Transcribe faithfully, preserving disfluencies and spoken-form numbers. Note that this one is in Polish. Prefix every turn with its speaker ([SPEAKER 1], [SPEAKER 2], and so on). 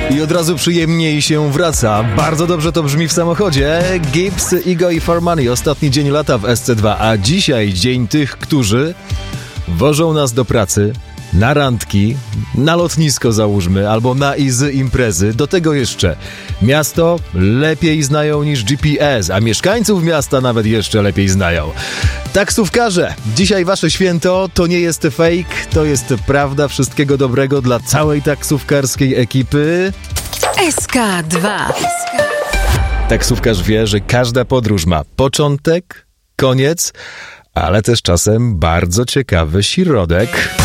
[SPEAKER 1] I od razu przyjemniej się wraca. Bardzo dobrze to brzmi w samochodzie. Gibbs, Ego i For Money. Ostatni dzień lata w S C dwa, a dzisiaj dzień tych, którzy wożą nas do pracy, na randki, na lotnisko załóżmy, albo na i z imprezy. Do tego jeszcze miasto lepiej znają niż G P S, a mieszkańców miasta nawet jeszcze lepiej znają. Taksówkarze, dzisiaj wasze święto, to nie jest fake, to jest prawda. Wszystkiego dobrego dla całej taksówkarskiej ekipy.
[SPEAKER 2] S K dwa.
[SPEAKER 1] Taksówkarz wie, że każda podróż ma początek, koniec, ale też czasem bardzo ciekawy środek.